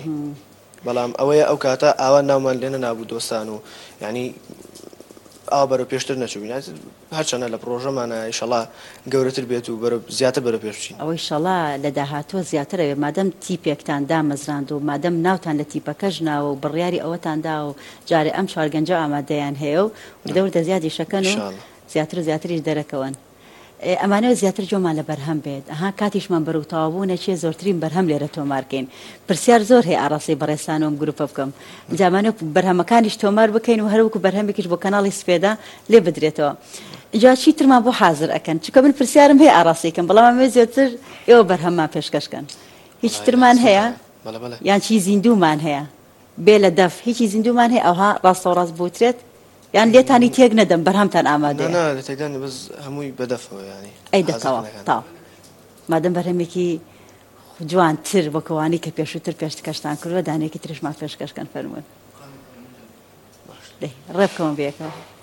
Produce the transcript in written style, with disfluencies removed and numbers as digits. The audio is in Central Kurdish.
بەڵام ئەوەیە ئەو کاتە ئاوا ناومان لێنە نابوو دۆستان و یعنی ئاوا بەرەو پێشتر نەچوو هەرچەنە لە پرۆژەمانە ئینشەڵا گەورەتر بێت و زیاتر بەرەو پێش بچین. ئەوە ئینشەڵا لە داهاتوە زیاترەوێ مادەم تیپێکتان دامەزراند و مادەم ناوتان لە تیپەکەش ناوە و بڕیاری ئەوەتان دا و جارێ ئەم چوارگەنجە ئامادەیان هەیە و وردە زیادی شەکەن و زیاتر و زیاتریش دەرەکەون. ئەمانەوە زیاتر جۆمان لە بەرهەم بێت ئەها کاتیشمان بەرەو تەواوبوو نەچێ زۆرترین بەرهەم لێرە تۆمارکەین پرسیار زۆر هەیە ئاڕاستی بەڕێستانەوەم گروپە بکەم جامانە بەرهەمەکانیش تۆمار بکەین و هەروەکو بەرهەمێکیش بۆ کەناڵی سپێدا لێ بدرێتەوە جا چیترمان بۆ حازر ئەکەن چکە من پرسیارم هەیە ئاڕاستیکەم بەڵام ئەمە زیاتر ئێوە بەرهەممان پێشکەشکەن هیچ ترمان هەیە یان چی زیندوومان هەیە بێ لە دەف هیچی زیندوومان هەیە ئەوها ڕاستەوڕاست بوترێت یان لێتانی تێک نەدەم بەرهەمتان ئامادەیە لە تێکدانی بەس هەمووی بەدەفەوە ینی ئەی دەکەوە تاو مادەم بەرهەمێکی جوانتر وەکەوانی کە پێشووتر پێشکەشتان کردووە دانێکی ترشمان پێشکەشکەن فەرموون ڕێ بکەوە بێکەوە